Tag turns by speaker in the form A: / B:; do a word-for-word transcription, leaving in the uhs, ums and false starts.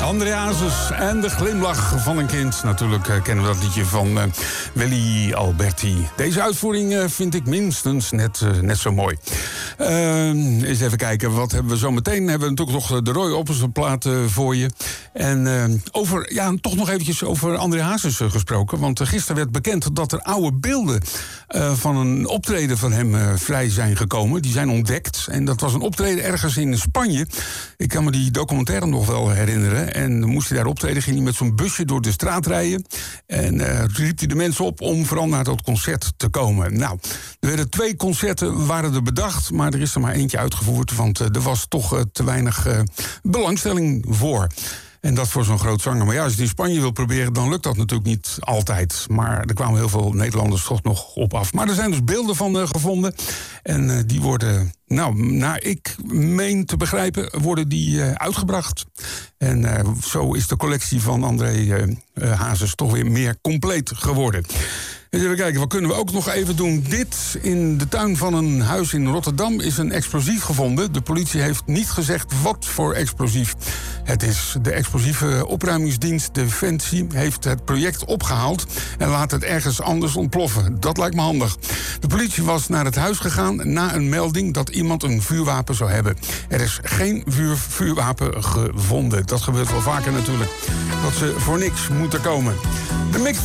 A: André Hazes en de glimlach van een kind. Natuurlijk uh, kennen we dat liedje van uh, Willy Alberti. Deze uitvoering uh, vind ik minstens net, uh, net zo mooi. Uh, eens even kijken, wat hebben we zo meteen? Hebben we natuurlijk nog de Roy Orbison plaat uh, voor je. En uh, over, ja, toch nog eventjes over André Hazes uh, gesproken. Want uh, gisteren werd bekend dat er oude beelden uh, van een optreden van hem uh, vrij zijn gekomen. Die zijn ontdekt. En dat was een optreden ergens in Spanje. Ik kan me die documentaire nog wel herinneren. En dan moest hij daar optreden, ging hij met zo'n busje door de straat rijden. En uh, riep hij de mensen op om vooral naar dat concert te komen. Nou, er werden twee concerten waren er bedacht, maar er is er maar eentje uitgevoerd. Want uh, er was toch uh, te weinig uh, belangstelling voor. En dat voor zo'n groot zanger. Maar ja, als je het in Spanje wil proberen, dan lukt dat natuurlijk niet altijd. Maar er kwamen heel veel Nederlanders toch nog op af. Maar er zijn dus beelden van uh, gevonden. En uh, die worden, nou, naar ik meen te begrijpen, worden die uh, uitgebracht. En uh, zo is de collectie van André uh, uh, Hazes toch weer meer compleet geworden. Eens even kijken, wat kunnen we ook nog even doen? Dit in de tuin van een huis in Rotterdam is een explosief gevonden. De politie heeft niet gezegd wat voor explosief het is. De explosieve opruimingsdienst Defensie heeft het project opgehaald en laat het ergens anders ontploffen. Dat lijkt me handig. De politie was naar het huis gegaan na een melding dat iemand een vuurwapen zou hebben. Er is geen vuur, vuurwapen gevonden. Dat gebeurt wel vaker natuurlijk. Dat ze voor niks moeten komen. De mix